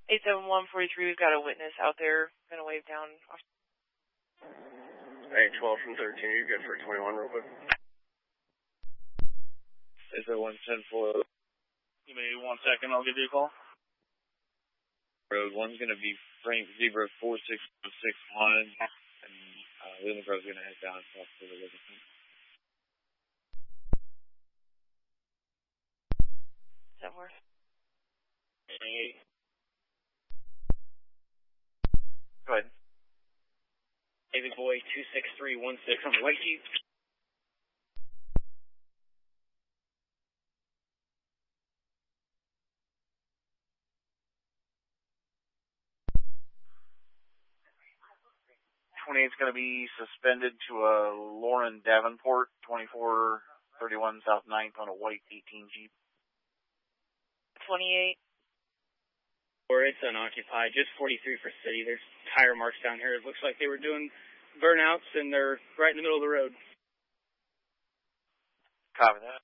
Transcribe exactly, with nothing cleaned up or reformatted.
eight seven one forty-three, we've got a witness out there. Going to wave down. eight twelve from thirteen, you're good for twenty-one real quick. eight seven one ten four. Give me one second, I'll give you a call. Road one's going to be Frank Zebra four six six one, and uh, Leland Grove's going to head down south to the Livingston. Does that work? Hey. Go ahead. David Boy two six three one six on the white Jeep. twenty-eight's going to be suspended to a Lauren Davenport, twenty-four thirty-one South ninth on a white eighteen Jeep. twenty-eight. Or it's unoccupied, just forty-three for city. There's tire marks down here. It looks like they were doing burnouts, and they're right in the middle of the road. Copy that.